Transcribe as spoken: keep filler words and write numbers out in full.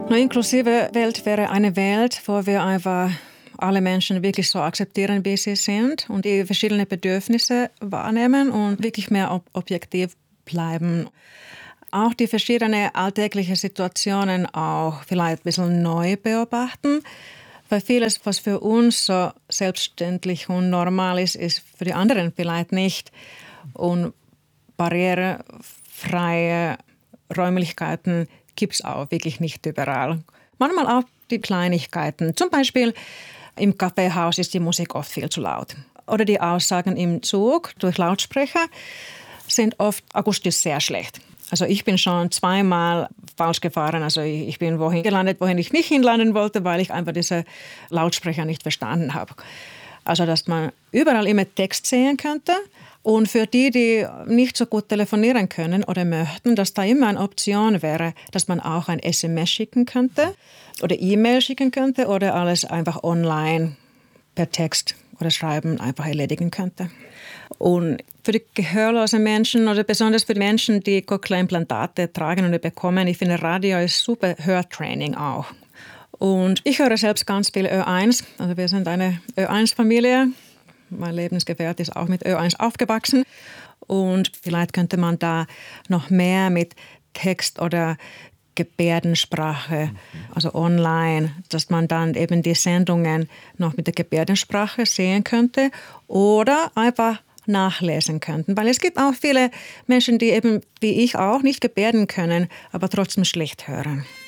Eine inklusive Welt wäre eine Welt, wo wir einfach alle Menschen wirklich so akzeptieren, wie sie sind und die verschiedenen Bedürfnisse wahrnehmen und wirklich mehr ob- objektiv bleiben. Auch die verschiedenen alltäglichen Situationen auch vielleicht ein bisschen neu beobachten, weil vieles, was für uns so selbstverständlich und normal ist, ist für die anderen vielleicht nicht. Und barrierefreie Räumlichkeiten gibt es auch wirklich nicht überall. Manchmal auch die Kleinigkeiten. Zum Beispiel im Kaffeehaus ist die Musik oft viel zu laut. Oder die Aussagen im Zug durch Lautsprecher sind oft akustisch sehr schlecht. Also ich bin schon zweimal falsch gefahren. Also ich bin wohin gelandet, wohin ich nicht hinlanden wollte, weil ich einfach diese Lautsprecher nicht verstanden habe. Also dass man überall immer Text sehen könnte. Und für die, die nicht so gut telefonieren können oder möchten, dass da immer eine Option wäre, dass man auch ein S M S schicken könnte oder E-Mail schicken könnte oder alles einfach online per Text oder Schreiben einfach erledigen könnte. Und für die gehörlosen Menschen oder besonders für die Menschen, die Cochlea-Implantate tragen oder bekommen, ich finde Radio ist super Hörtraining auch. Und ich höre selbst ganz viel Ö eins, also wir sind eine Ö eins Familie. Mein Lebensgefährte ist auch mit Ö eins aufgewachsen. Und vielleicht könnte man da noch mehr mit Text oder Gebärdensprache, also online, dass man dann eben die Sendungen noch mit der Gebärdensprache sehen könnte oder einfach nachlesen könnten. Weil es gibt auch viele Menschen, die eben wie ich auch nicht gebärden können, aber trotzdem schlecht hören.